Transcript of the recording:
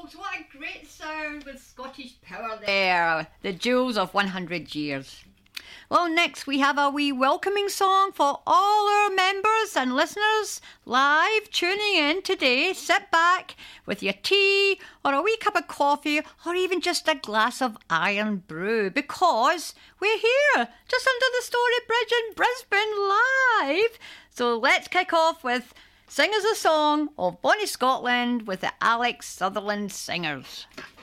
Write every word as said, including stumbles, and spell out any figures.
folks, what a great sound with Scottish Power there. The Jewels of one hundred years. Well, next we have a wee welcoming song for all our members and listeners live tuning in today. Sit back with your tea or a wee cup of coffee or even just a glass of iron brew, because we're here just under the Story Bridge in Brisbane live. So let's kick off with Sing Us a Song of Bonnie Scotland with the Alex Sutherland Singers.